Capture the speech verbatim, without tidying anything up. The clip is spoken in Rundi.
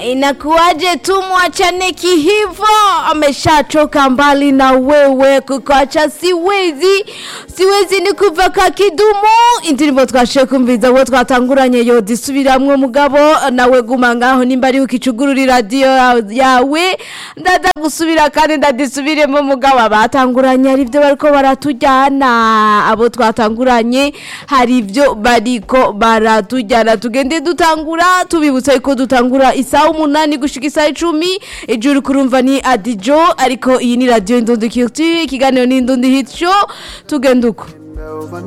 Inakuwaje tumwachane kihivo? Ameshachoka mbali na wewe, kukuacha siwezi. Siwezi ni kuvaka kidumu. Indirimbo twashe kumviza wo twatanguranye yo disubiramwe mugabo nawe guma ngaho nimba ari ukicugurura radio yawe. Ndaza gusubira kandi ndadisubiremo mugabo abatanguranye ari byo bariko baratujyana. Abo twatanguranye hari ibyo bariko baratujyana. Tugende dutangura tubibutsa ko dutangura isaha umunani gushika isaha icumi. Ejuru kurumva ni Adijo ariko iyi ni radio Indundi Culture, ikiganiro ni Indundi Hit Show. Tugende uko